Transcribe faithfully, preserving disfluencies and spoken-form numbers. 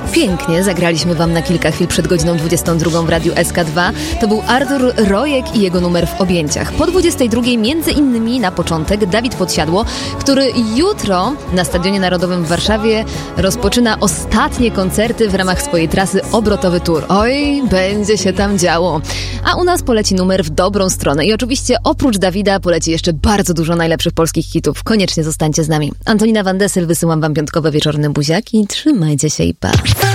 Pięknie zagraliśmy wam na kilka chwil przed godziną dwudziestą drugą w Radiu S K dwa. To był Artur Rojek i jego numer W objęciach. Po dwudziestej drugiej między innymi na początek Dawid Podsiadło, który jutro na Stadionie Narodowym w Warszawie rozpoczyna ostatnie koncerty w ramach swojej trasy Obrotowy Tour. Oj, będzie się tam działo. A u nas poleci numer w dobrą stronę. I oczywiście oprócz Dawida poleci jeszcze bardzo dużo najlepszych polskich hitów. Koniecznie zostańcie z nami. Antonina Van Dessel, wysyłam wam piątkowe wieczorne buziaki. Trzymajcie się i pa.